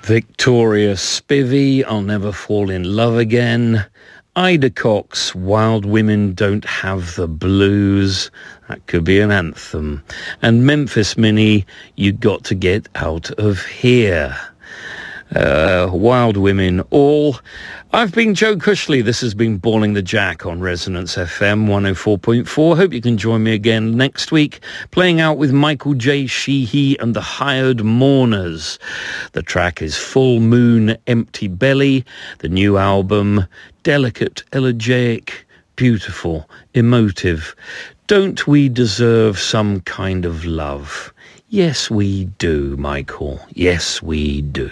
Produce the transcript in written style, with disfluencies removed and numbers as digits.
Victoria Spivey, I'll Never Fall in Love Again. Ida Cox, Wild Women Don't Have the Blues. That could be an anthem. And Memphis Minnie, You Got to Get Out of Here. Wild Women all. I've been Joe Cushley. This has been Balling the Jack on Resonance FM 104.4. Hope you can join me again next week, playing out with Michael J. Sheehy and the Hired Mourners. The track is Full Moon, Empty Belly. The new album, delicate, elegiac, beautiful, emotive. Don't we deserve some kind of love? Yes, we do, Michael. Yes, we do.